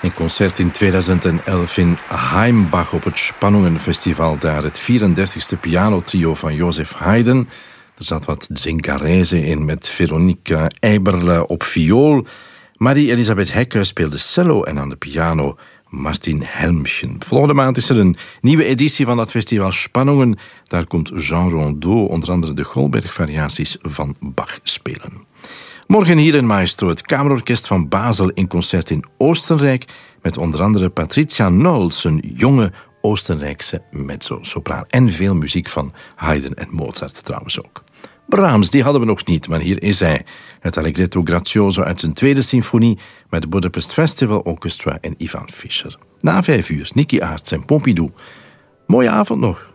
Een concert in 2011 in Heimbach op het Spannungenfestival. Daar het 34e pianotrio van Joseph Haydn. Er zat wat Zingarese in met Veronica Eiberle op viool. Marie-Elisabeth Hekke speelde cello en aan de piano Martin Helmchen. Volgende maand is er een nieuwe editie van dat festival Spannungen. Daar komt Jean Rondeau onder andere de Goldberg-variaties van Bach spelen. Morgen hier in Maestro het Kamerorkest van Basel in concert in Oostenrijk met onder andere Patricia Knowles, een jonge Oostenrijkse mezzo-sopraan. En veel muziek van Haydn en Mozart trouwens ook. Brahms, die hadden we nog niet, maar hier is hij. Het Allegretto Grazioso uit zijn tweede symfonie met de Budapest Festival Orchestra en Ivan Fischer. Na 5 uur, Nicky Aarts en Pompidou. Mooie avond nog.